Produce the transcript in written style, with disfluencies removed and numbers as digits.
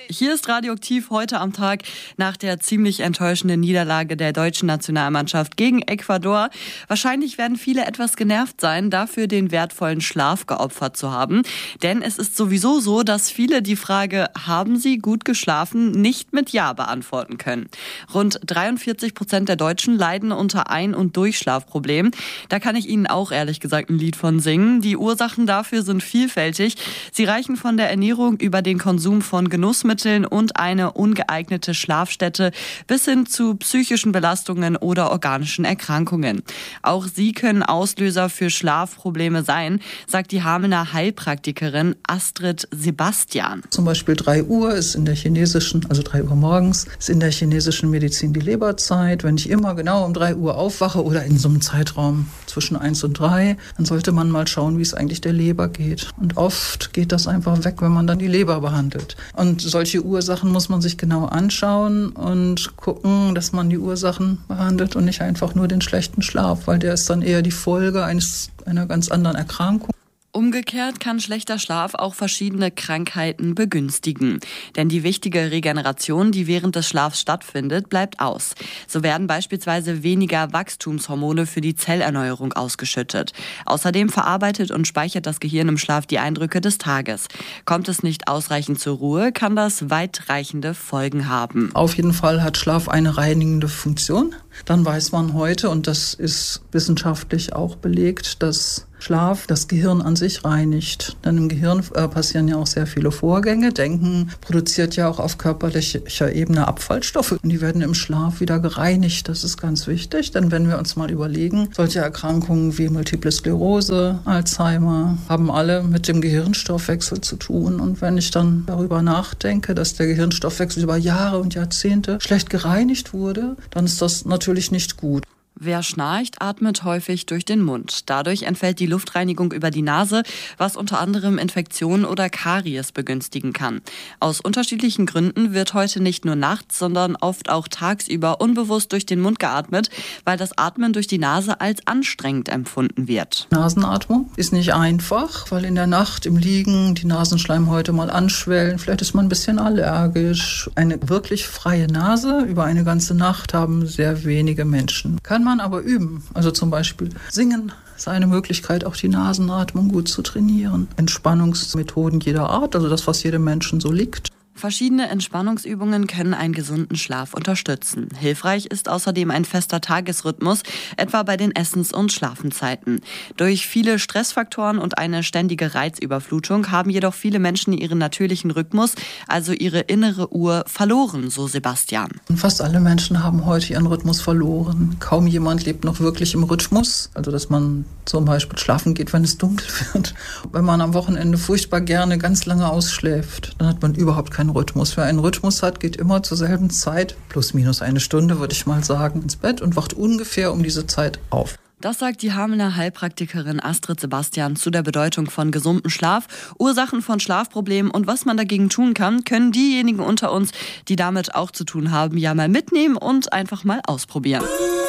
Hier ist Radioaktiv heute am Tag nach der ziemlich enttäuschenden Niederlage der deutschen Nationalmannschaft gegen Ecuador. Wahrscheinlich werden viele etwas genervt sein, dafür den wertvollen Schlaf geopfert zu haben. Denn es ist sowieso so, dass viele die Frage, haben sie gut geschlafen, nicht mit Ja beantworten können. Rund 43% der Deutschen leiden unter Ein- und Durchschlafproblemen. Da kann ich Ihnen auch ehrlich gesagt ein Lied von singen. Die Ursachen dafür sind vielfältig. Sie reichen von der Ernährung über den Konsum von Genussmitteln und eine ungeeignete Schlafstätte bis hin zu psychischen Belastungen oder organischen Erkrankungen. Auch sie können Auslöser für Schlafprobleme sein, sagt die Hamelner Heilpraktikerin Astrid Sebastian. Zum Beispiel 3 Uhr ist in der chinesischen, also 3 Uhr morgens, ist in der chinesischen Medizin die Leberzeit. Wenn ich immer genau um 3 Uhr aufwache oder in so einem Zeitraum zwischen 1 und 3, dann sollte man mal schauen, wie es eigentlich der Leber geht. Und oft geht das einfach weg, wenn man dann die Leber behandelt. Und solche Ursachen muss man sich genau anschauen und gucken, dass man die Ursachen behandelt und nicht einfach nur den schlechten Schlaf, weil der ist dann eher die Folge einer ganz anderen Erkrankung. Umgekehrt kann schlechter Schlaf auch verschiedene Krankheiten begünstigen. Denn die wichtige Regeneration, die während des Schlafs stattfindet, bleibt aus. So werden beispielsweise weniger Wachstumshormone für die Zellerneuerung ausgeschüttet. Außerdem verarbeitet und speichert das Gehirn im Schlaf die Eindrücke des Tages. Kommt es nicht ausreichend zur Ruhe, kann das weitreichende Folgen haben. Auf jeden Fall hat Schlaf eine reinigende Funktion. Dann weiß man heute, und das ist wissenschaftlich auch belegt, dass Schlaf das Gehirn an sich reinigt. Denn im Gehirn passieren ja auch sehr viele Vorgänge. Denken produziert ja auch auf körperlicher Ebene Abfallstoffe. Und die werden im Schlaf wieder gereinigt. Das ist ganz wichtig. Denn wenn wir uns mal überlegen, solche Erkrankungen wie Multiple Sklerose, Alzheimer, haben alle mit dem Gehirnstoffwechsel zu tun. Und wenn ich dann darüber nachdenke, dass der Gehirnstoffwechsel über Jahre und Jahrzehnte schlecht gereinigt wurde, dann ist das natürlich nicht gut. Wer schnarcht, atmet häufig durch den Mund. Dadurch entfällt die Luftreinigung über die Nase, was unter anderem Infektionen oder Karies begünstigen kann. Aus unterschiedlichen Gründen wird heute nicht nur nachts, sondern oft auch tagsüber unbewusst durch den Mund geatmet, weil das Atmen durch die Nase als anstrengend empfunden wird. Nasenatmung ist nicht einfach, weil in der Nacht im Liegen die Nasenschleimhäute mal anschwellen. Vielleicht ist man ein bisschen allergisch. Eine wirklich freie Nase über eine ganze Nacht haben sehr wenige Menschen. Kann man aber üben. Also zum Beispiel singen ist eine Möglichkeit, auch die Nasenatmung gut zu trainieren. Entspannungsmethoden jeder Art, also das, was jedem Menschen so liegt. Verschiedene Entspannungsübungen können einen gesunden Schlaf unterstützen. Hilfreich ist außerdem ein fester Tagesrhythmus, etwa bei den Essens- und Schlafenzeiten. Durch viele Stressfaktoren und eine ständige Reizüberflutung haben jedoch viele Menschen ihren natürlichen Rhythmus, also ihre innere Uhr, verloren, so Sebastian. Fast alle Menschen haben heute ihren Rhythmus verloren. Kaum jemand lebt noch wirklich im Rhythmus, also dass man zum Beispiel schlafen geht, wenn es dunkel wird. Wenn man am Wochenende furchtbar gerne ganz lange ausschläft, dann hat man überhaupt keinen Rhythmus. Wer einen Rhythmus hat, geht immer zur selben Zeit, plus minus eine Stunde, würde ich mal sagen, ins Bett und wacht ungefähr um diese Zeit auf. Das sagt die Hamelner Heilpraktikerin Astrid Sebastian zu der Bedeutung von gesundem Schlaf, Ursachen von Schlafproblemen und was man dagegen tun kann, können diejenigen unter uns, die damit auch zu tun haben, ja mal mitnehmen und einfach mal ausprobieren.